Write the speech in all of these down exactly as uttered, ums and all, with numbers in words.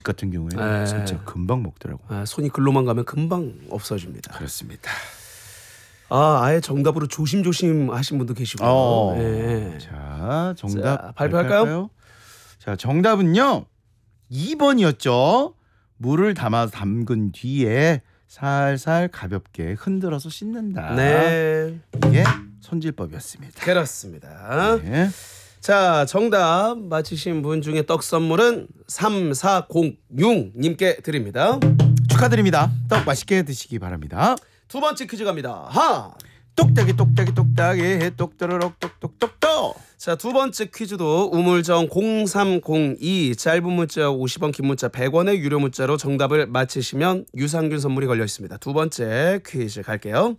같은 경우에는 네. 진짜 금방 먹더라고요. 아, 손이 글로만 가면 금방 없어집니다. 그렇습니다. 아, 아예 정답으로 조심조심 하신 분도 계시고요. 어. 네. 자, 정답 자, 발표할까요? 발표할까요? 자, 정답은요. 이 번이었죠. 물을 담아서 담근 뒤에 살살 가볍게 흔들어서 씻는다. 네. 이게 손질법이었습니다. 그렇습니다. 네. 자, 정답 맞히신 분 중에 떡 선물은 삼사공육 님께 드립니다. 축하드립니다. 떡 맛있게 드시기 바랍니다. 두 번째 퀴즈 갑니다. 하! 똑딱이 똑딱이 똑딱이 똑따르륵 똑똑똑똑. 자, 두 번째 퀴즈도 우물정 공삼공이 짧은 문자 오십 원, 긴 문자 백 원의 유료 문자로 정답을 맞히시면 유산균 선물이 걸려 있습니다. 두 번째 퀴즈 갈게요.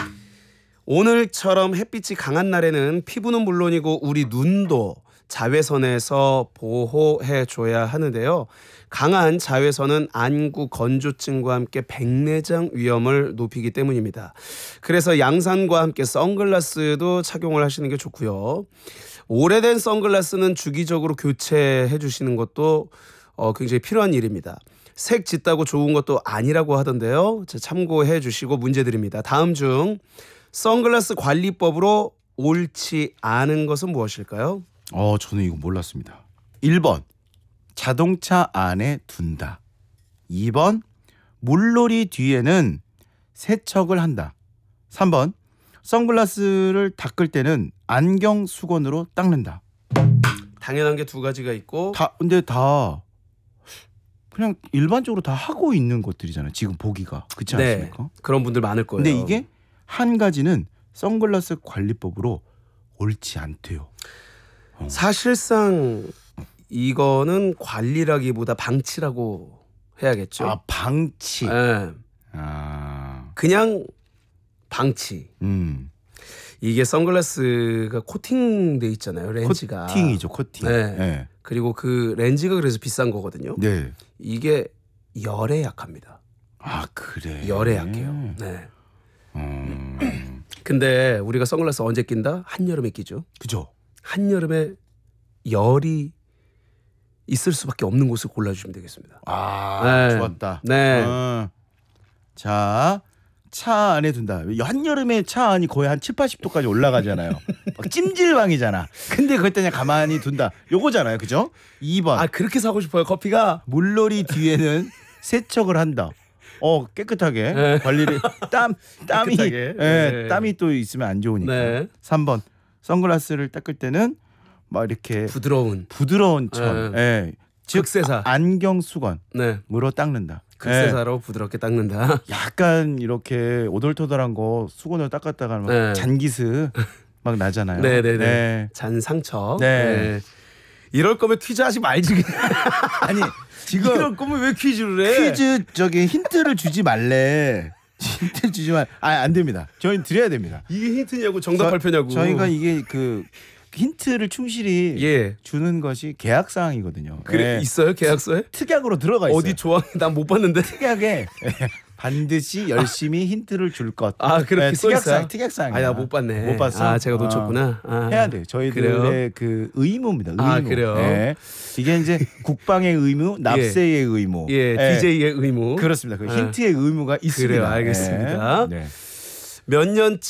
오늘처럼 햇빛이 강한 날에는 피부는 물론이고 우리 눈도 자외선에서 보호해줘야 하는데요. 강한 자외선은 안구 건조증과 함께 백내장 위험을 높이기 때문입니다. 그래서 양산과 함께 선글라스도 착용을 하시는 게 좋고요. 오래된 선글라스는 주기적으로 교체해 주시는 것도 어, 굉장히 필요한 일입니다. 색 짙다고 좋은 것도 아니라고 하던데요. 자, 참고해 주시고 문제 드립니다. 다음 중 선글라스 관리법으로 옳지 않은 것은 무엇일까요? 어, 저는 이거 몰랐습니다. 일 번 자동차 안에 둔다. 이 번 물놀이 뒤에는 세척을 한다. 삼 번 선글라스를 닦을 때는 안경 수건으로 닦는다. 당연한 게 두 가지가 있고 다 근데 다 그냥 일반적으로 다 하고 있는 것들이잖아요. 지금 보기가 그렇지 네, 않습니까? 그런 분들 많을 거예요. 근데 이게 한 가지는 선글라스 관리법으로 옳지 않대요. 어. 사실상 이거는 관리라기보다 방치라고 해야겠죠. 아, 방치. 네. 아, 그냥 방치. 음, 이게 선글라스가 코팅돼 있잖아요. 렌즈가. 코팅이죠, 코팅. 네. 네. 그리고 그 렌즈가 그래서 비싼 거거든요. 네. 이게 열에 약합니다. 아, 그래. 열에 약해요. 네. 음, 근데 우리가 선글라스 언제 낀다? 한여름에 끼죠. 그죠. 한여름에 열이 있을 수밖에 없는 곳을 골라주시면 되겠습니다. 아, 네. 좋았다. 네. 어. 자, 차 안에 둔다. 한여름에 차 안이 거의 한 칠, 팔십 도까지 올라가잖아요. 막 찜질방이잖아. 근데 그때 그냥 가만히 둔다. 요거잖아요. 그죠? 이 번. 아, 그렇게 사고 싶어요, 커피가? 물놀이 뒤에는 세척을 한다. 어, 깨끗하게 네. 관리를 땀 땀이 깨끗하게. 예, 네. 땀이 또 있으면 안 좋으니까. 네. 삼 번. 선글라스를 닦을 때는 막 이렇게 부드러운. 부드러운 천. 예. 즉 극세사. 안경 수건으로 네. 닦는다. 극세사로 부드럽게 닦는다. 약간 이렇게 오돌토돌한 거 수건으로 닦았다가 막 네. 잔기스 막 나잖아요. 네네네. 네. 잔 상처. 네. 이럴 거면 퀴즈 하지 말지. 아니 지금 이럴 거면 왜 퀴즈를 해? 퀴즈 저기 힌트를 주지 말래. 힌트 주지 말. 아, 안 됩니다. 저희 드려야 됩니다. 이게 힌트냐고 정답 저, 발표냐고. 저희가 이게 그 힌트를 충실히 예. 주는 것이 계약 사항이거든요. 그래 네. 있어요 계약서에? 특약으로 들어가 있어요. 어디 조항 난 못 봤는데. 특약에 반드시 열심히 힌트를 줄 것. 아 그렇게 써 있어요? 특약사항, 특약사항. 아나 못 봤네. 못 봤어? 아 제가 놓쳤구나. 아. 해야 돼. 저희들의 그래요? 그 의무입니다. 의무. 아, 그래요? 네. 이게 이제 국방의 의무, 납세의 의무. 예, 네. 디제이의 의무. 그렇습니다. 그 아. 힌트의 의무가 있습니다. 그래요, 알겠습니다. 네. 네. 몇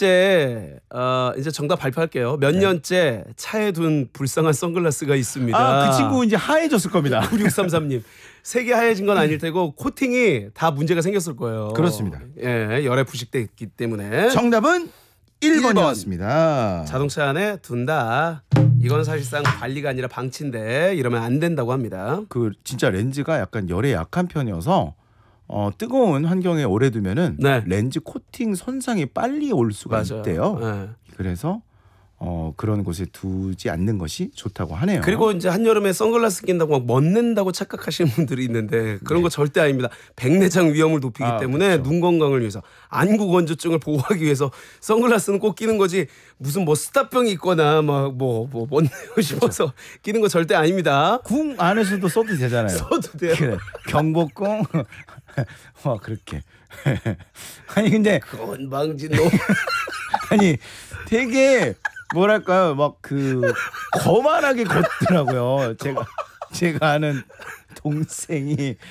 년째 어, 이제 정답 발표할게요. 몇 년째 차에 둔 불쌍한 선글라스가 있습니다. 아, 그 친구 이제 하얘졌을 겁니다. 구육삼삼 님. 색이 하얘진 건 아닐 테고 코팅이 다 문제가 생겼을 거예요. 그렇습니다. 예, 열에 부식됐기 때문에. 정답은 일 번이었습니다. 자동차 안에 둔다. 이건 사실상 관리가 아니라 방치인데 이러면 안 된다고 합니다. 그 진짜 렌즈가 약간 열에 약한 편이어서 어, 뜨거운 환경에 오래 두면은 네. 렌즈 코팅 손상이 빨리 올 수가 맞아요. 있대요. 네. 그래서 어, 그런 곳에 두지 않는 것이 좋다고 하네요. 그리고 이제 한여름에 선글라스 낀다고 막 멋낸다고 착각하시는 분들이 있는데 그런 거 절대 아닙니다. 백내장 위험을 높이기 아, 때문에 그렇죠. 눈 건강을 위해서 안구 건조증을 보호하기 위해서 선글라스는 꼭 끼는 거지 무슨 뭐 스타병이 있거나 막 뭐 뭐 멋내고 싶어서 끼는 거 절대 아닙니다. 궁 안에서도 써도 되잖아요. 써도 돼요. 그래. 경복궁 와 그렇게 아니 근데 건방진 놈. 아니 되게 뭐랄까요 막 그 거만하게 걷더라고요. 제가 제가 아는 동생이